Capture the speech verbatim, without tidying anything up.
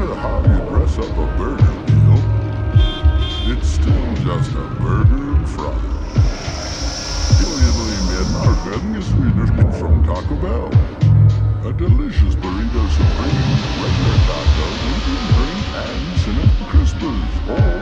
matter how you dress up a burger meal, it's still just a burger and fries. Julian Medmarken is Swedish from Taco Bell. A delicious burrito supreme, regular taco, medium drink, and cinnamon crispers.